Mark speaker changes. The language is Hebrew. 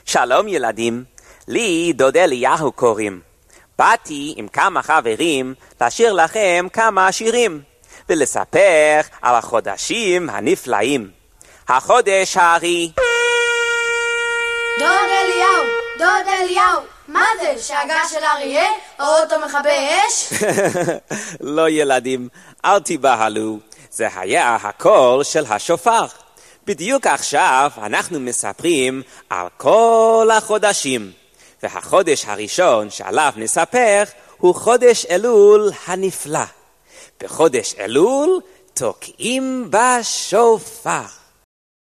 Speaker 1: שלום ילדים, לי דוד אליהו קוראים. באתי עם כמה חברים לשיר לכם כמה שירים ולספר על החודשים הנפלאים. החודש הארי.
Speaker 2: דוד אליהו, מה זה? שאגה של אריה? אוטו מכבי אש?
Speaker 1: לא ילדים, אל תיבהלו, זה היה הקול של השופר. בדיוק עכשיו אנחנו מספרים על כל החודשים, והחודש הראשון שעליו נספר הוא חודש אלול הנפלא. בחודש אלול תוקעים בשופר.